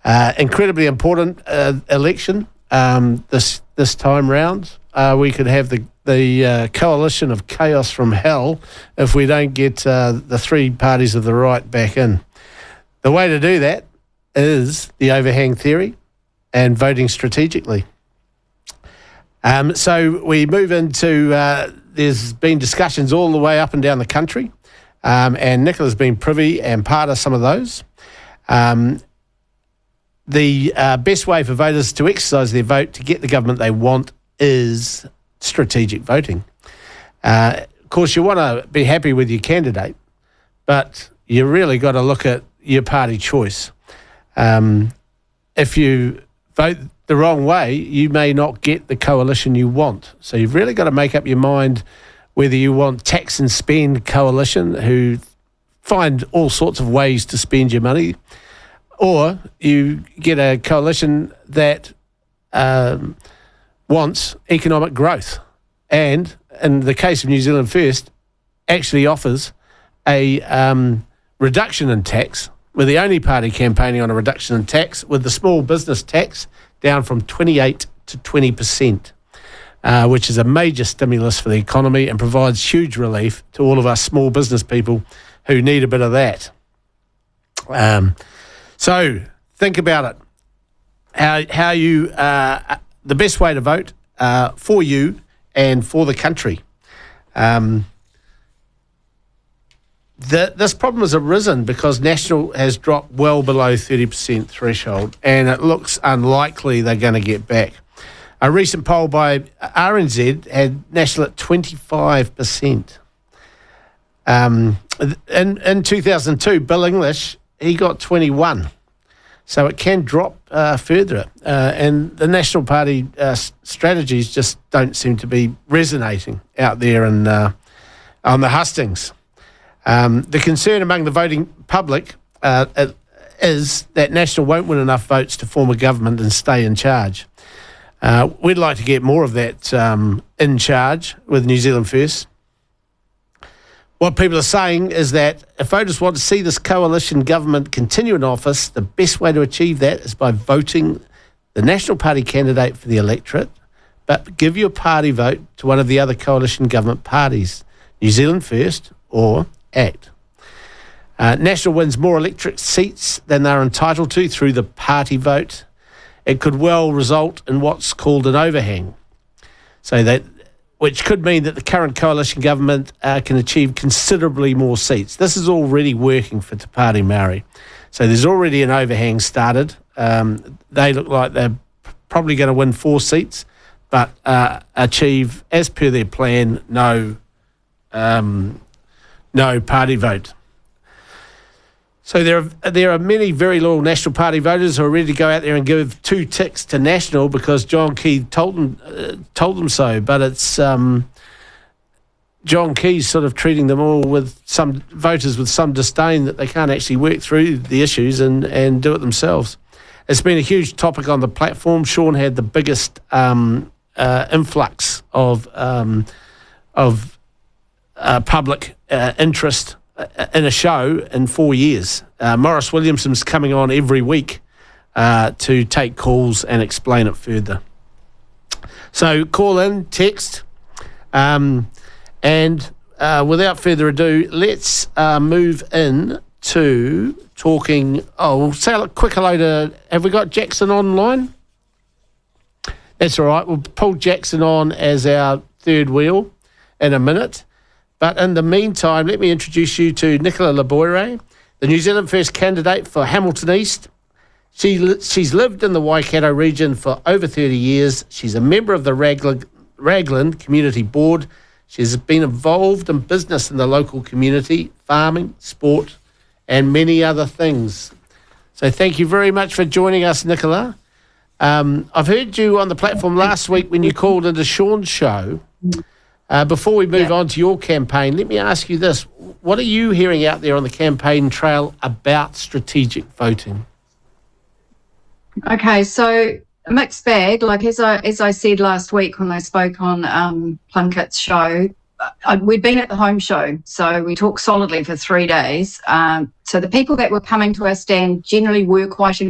Incredibly important election this time round. We could have the coalition of chaos from hell if we don't get the three parties of the right back in. The way to do that is the overhang theory and voting strategically. So we move into, there's been discussions all the way up and down the country, and Nicola's been privy and part of some of those. The best way for voters to exercise their vote to get the government they want is strategic voting. Of course, you want to be happy with your candidate, but you really got to look at your party choice. If you vote the wrong way, you may not get the coalition you want. So you've really got to make up your mind whether you want tax and spend coalition who find all sorts of ways to spend your money, or you get a coalition that wants economic growth. And in the case of New Zealand First, actually offers a reduction in tax. We're the only party campaigning on a reduction in tax, with the small business tax down from 28 to 20%, which is a major stimulus for the economy and provides huge relief to all of us small business people who need a bit of that. So think about it, how you, the best way to vote for you and for the country. This problem has arisen because National has dropped well below 30% threshold, and it looks unlikely they're going to get back. A recent poll by RNZ had National at 25%. In 2002, Bill English, he got 21%. So it can drop further. And the National Party strategies just don't seem to be resonating out there on the hustings. The concern among the voting public is that National won't win enough votes to form a government and stay in charge. We'd like to get more of that in charge with New Zealand First. What people are saying is that if voters want to see this coalition government continue in office, the best way to achieve that is by voting the National Party candidate for the electorate, but give your party vote to one of the other coalition government parties, New Zealand First or ACT. National wins more electorate seats than they're entitled to through the party vote. It could well result in what's called an overhang, which could mean that the current coalition government can achieve considerably more seats. This is already working for Te Pāti Māori. So there's already an overhang started. They look like they're probably going to win 4 seats, but achieve, as per their plan, no party vote. So there are many very loyal National Party voters who are ready to go out there and give 2 ticks to National because John Key told them so. But it's John Key's sort of treating them all with some voters with some disdain that they can't actually work through the issues and do it themselves. It's been a huge topic on the platform. Sean had the biggest influx of public interest in a show in 4 years. Morris Williamson's coming on every week to take calls and explain it further. So call in, text, and without further ado, let's move in to talking. We'll say a quick hello to, have we got Jackson online? That's all right. We'll pull Jackson on as our third wheel in a minute. But in the meantime, let me introduce you to Nicola Laboire, the New Zealand First candidate for Hamilton East. She's lived in the Waikato region for over 30 years. She's a member of the Raglan Community Board. She's been involved in business in the local community, farming, sport, and many other things. So thank you very much for joining us, Nicola. I've heard you on the platform last week when you called into Sean's show. Before we move on to your campaign, let me ask you this. What are you hearing out there on the campaign trail about strategic voting? Okay, so a mixed bag. Like as I said last week when I spoke on Plunkett's show, we'd been at the home show, so we talked solidly for 3 days. So the people that were coming to our stand generally were quite